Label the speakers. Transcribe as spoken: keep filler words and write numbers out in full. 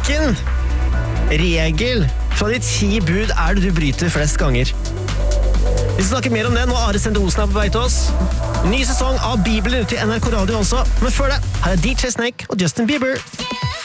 Speaker 1: Hvilken regel fra de ti bud er det du bryter flest ganger? Vi skal snakke mer om det. Nå er Are Sende Osen her på vei til oss. Ny sesong av Bibelen ute i N R K Radio også. Men før det, her er D J Snake og Justin Bieber.